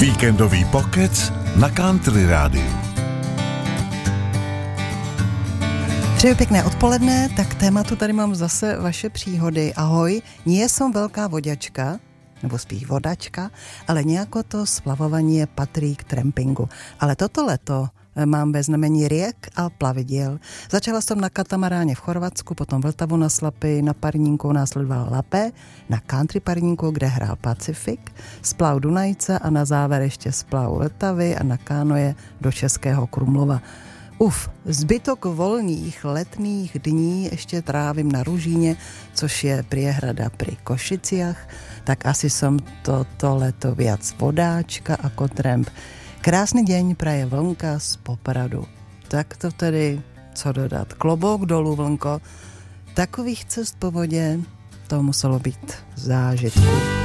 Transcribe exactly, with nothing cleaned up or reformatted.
Víkendový pokec na Country Rádiu. Přeju pěkné odpoledne, tak tématu tady mám zase vaše příhody. Ahoj, nie som veľká voďačka, nebo spíš vodačka, ale nejako to splavovanie patrí k trampingu. Ale toto leto mám ve znamení riek a plavidiel. Začala som na katamaráne v Chorvatsku, potom Vltavu na Slapy, na parníku následoval Lapé, na country parníku, kde hrál Pacific, splav Dunajce a na záver ještě splav Vltavy a na kánoje do Českého Krumlova. Uf, zbytok volných letných dní ještě trávím na Ružíně, což je priehrada pri Košiciach, tak asi som toto leto viac vodáčka ako tramp. Krásný deň praje Vlnka z Popradu. Tak to tedy, co dodat, klobouk dolů, Vlnko. Takových cest po vodě to muselo být zážitku.